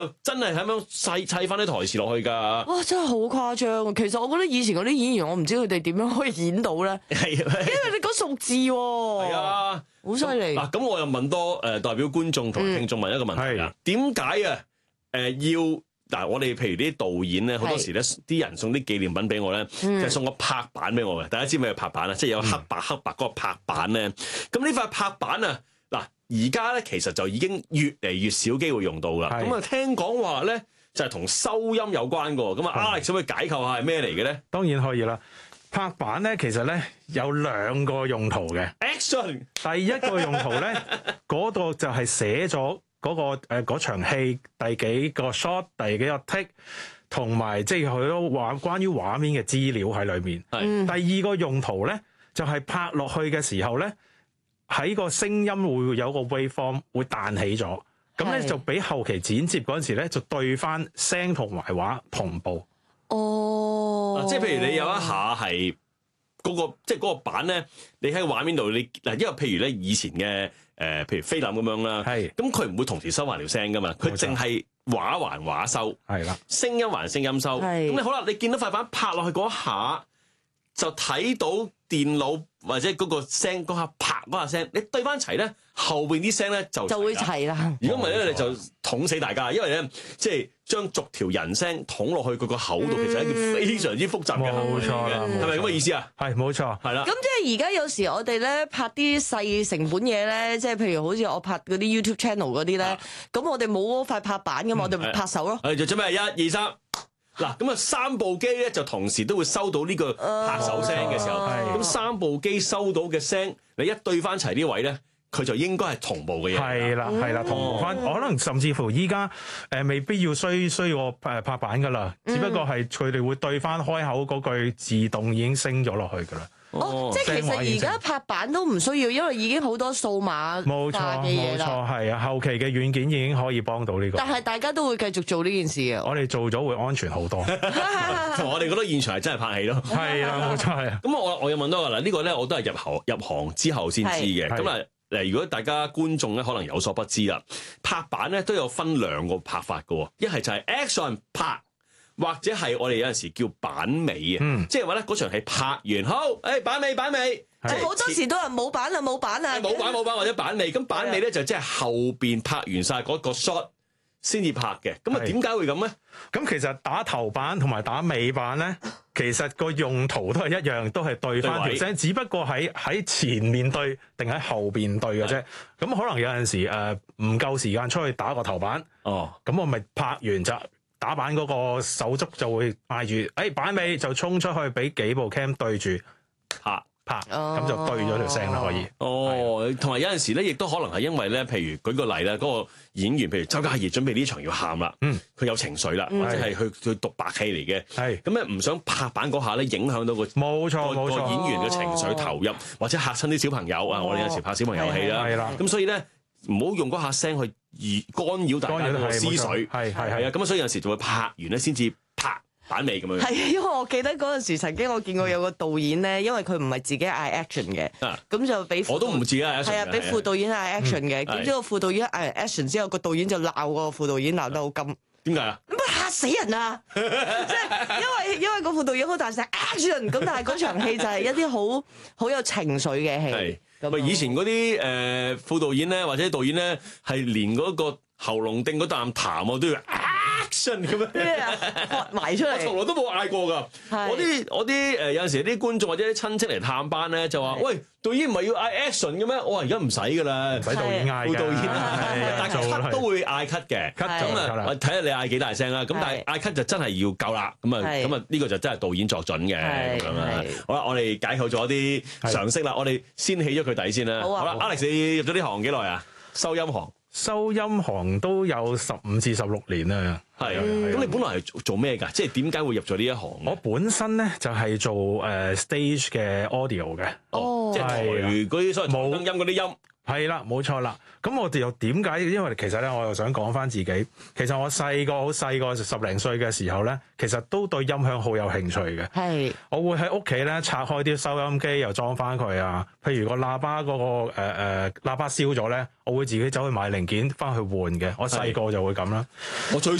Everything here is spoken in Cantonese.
真係咁樣砌翻啲台詞落去㗎。 哇！真係好誇張啊！其實我覺得以前嗰啲演員，我唔知佢哋點樣可以演到咧， 係因為你講數字喎。 係啊， 好犀利。 嗱，咁我又問多代表觀眾同埋聽眾問一個問題啦。點解啊？要嗱，我哋譬如啲導演咧，好多時咧啲人送啲紀念品俾我咧，就係送個拍板俾我嘅。大家知咩係拍板啊？即係有黑白嗰個拍板咧。咁呢塊拍板啊，嗱而家咧其實就已經越嚟越少機會用到啦。咁啊聽講話咧就係同收音有關㗎。咁啊 Alex 可唔可以解構下係咩嚟嘅咧？ 當然可以啦。拍板咧其實咧有兩個用途嘅。 Action 第一個用途咧，嗰度就係寫咗嗰場戲第幾個 shot、第幾個 take， 同埋即係好多關於畫面嘅資料喺裏面。第二個用途咧，就係拍落去嘅時候咧，喺個聲音會有個 waveform 會彈起咗，咁咧就俾後期剪接嗰陣時咧，就對翻聲同埋畫同步。 哦， 即係譬如你有一下係嗰個即係嗰個板咧，你喺個畫面度你嗱，因為譬如咧以前嘅譬如菲林咁樣啦，咁佢唔會同時收埋條聲噶嘛，佢淨係畫還畫收，係啦，聲音還聲音收。咁你好啦，你見到塊板拍落去嗰下，就睇到電腦或者嗰個聲嗰下拍嗰下聲，你對翻齊咧，後邊啲聲咧就會齊啦。 如果唔係咧，你就捅死大家，因為咧即係將逐條人聲捅落去佢個口度，其實係一件非常之複雜嘅行為嚟嘅，係咪咁嘅意思啊？ 係冇錯， 係啦。 咁即係而家有時我哋咧拍啲細成本嘢咧，即係譬如好似我拍嗰啲 YouTube channel 嗰啲咧，咁我哋冇嗰塊拍板㗎嘛，我哋咪拍手咯。 就準備1、2、3。嗱，咁啊3部機咧就同時都會收到呢個拍手聲嘅時候，咁3部機收到嘅聲，你一對翻齊啲位咧，佢就應該係同步嘅嘢。 係啦，同步翻。可能甚至乎依家未必要需要拍板噶啦，只不過係佢哋會對翻開口嗰句自動已經升咗落去噶啦。 即係其實而家拍板都唔需要，因為已經好多數碼化嘅嘢啦。 冇錯，係啊，後期嘅軟件已經可以幫到呢個。 但係大家都會繼續做呢件事嘅。 我哋做咗會安全好多。 同我哋覺得現場係真係拍戲咯。 係啦，冇錯係啊。 咁我又問多個啦，呢個咧我都係入行之後先知嘅。咁啊如果大家觀眾咧可能有所不知啦，拍板咧都有分兩個拍法嘅，一係就係 action 拍。或者係我哋有陣時叫板尾啊，即係話咧嗰場戲拍完好，板尾，即係好多時都係冇板啊，冇板或者板尾，咁板尾咧就即係後邊拍完晒嗰個 shot 先至拍嘅，咁啊點解會咁咧？ 咁其實打頭板同埋打尾板咧，其實個用途都係一樣，都係對翻條聲，只不過喺前面對定喺後邊對嘅啫。咁可能有陣時唔夠時間出去打個頭板，咁我咪拍完就。打板嗰個手足就會嗌住，板尾就衝出去俾幾部 cam 對住拍，咁就對咗條聲啦，可以。 同埋有陣時咧，亦都可能係因為咧，譬如舉個例啦，嗰個演員譬如周家怡準備呢場要喊啦，佢有情緒啦，或者係佢讀白戲嚟嘅，咁咧唔想拍板嗰下咧影響到個冇錯演員嘅情緒投入，或者嚇親啲小朋友啊！我哋有時拍小朋友戲啦，咁所以咧唔好用嗰下聲去干擾大家嘅思緒，係啊，咁所以有陣時就會拍完咧先至拍板尾咁樣。 係，因為我記得嗰陣時曾經我見過有個導演咧，因為佢唔係自己嗌 action 嘅，咁就俾我都唔自己嗌 action，係啊， 俾副導演嗌 action 嘅，點知個副導演嗌 action 之後，個導演就鬧個副導演鬧得好金。點解啊？咁嚇死人啊！即係因為個副導演好大聲 action，咁但係嗰場戲就係一啲好有情緒嘅戲。 咪以前嗰啲副導演咧，或者導演咧，係連嗰個喉嚨定嗰啖痰我都要 action 咁樣喝埋出嚟。 我從來都冇嗌過㗎。我啲有陣時啲觀眾或者啲親戚嚟探班咧，就話：喂，導演唔係要嗌 action 嘅咩？我話而家唔使㗎啦， 唔使導演嗌㗎。 導演但係 cut 都會嗌 cut 嘅。咁啊，睇下你嗌幾大聲啦。咁但係嗌 cut 就真係要夠啦。咁啊呢個就真係導演作準嘅咁樣啦。好啦，我哋解構咗啲常識啦，我哋先起咗佢底先啦。好啦 ，Alex 你入咗呢行幾耐啊？收音行都有15至16年啦。係，咁你本來係做咩㗎？即係點解會入咗呢一行？ 我本身咧就係做stage 嘅 audio 嘅， 即係台嗰啲所謂冇燈音嗰啲音。 係啦，冇錯啦。咁我哋又點解？因為其實咧，我又想講翻自己。其實我細個好細個10零歲嘅時候咧，其實都對音響好有興趣嘅。 係， 我會喺屋企咧拆開啲收音機，又裝翻佢啊。譬如個喇叭嗰個喇叭燒咗咧，我會自己走去買零件翻去換嘅。我細個就會咁啦。 我最